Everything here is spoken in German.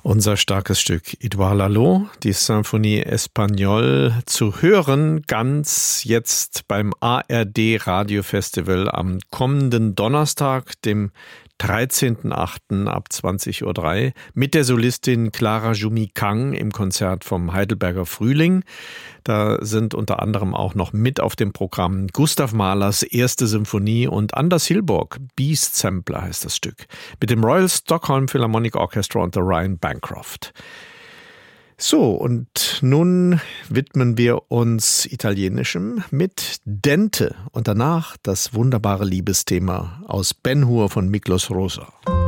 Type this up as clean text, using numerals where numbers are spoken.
Unser starkes Stück Edouard Lalo, die Symphonie Espagnole, zu hören ganz jetzt beim ARD Radiofestival am kommenden Donnerstag, dem 13.08. ab 20:03 Uhr mit der Solistin Clara Jumi Kang im Konzert vom Heidelberger Frühling. Da sind unter anderem auch noch mit auf dem Programm Gustav Mahlers erste Symphonie und Anders Hilborg, Beast Sampler heißt das Stück, mit dem Royal Stockholm Philharmonic Orchestra unter Ryan Bancroft. So, und nun widmen wir uns Italienischem mit Dente und danach das wunderbare Liebesthema aus Ben Hur von Miklos Rozsa.